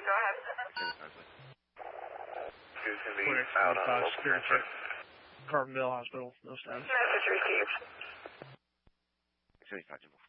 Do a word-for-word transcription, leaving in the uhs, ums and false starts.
Go ahead. out on local transfer. Carbondale Hospital, no status. Message received. seventy-five,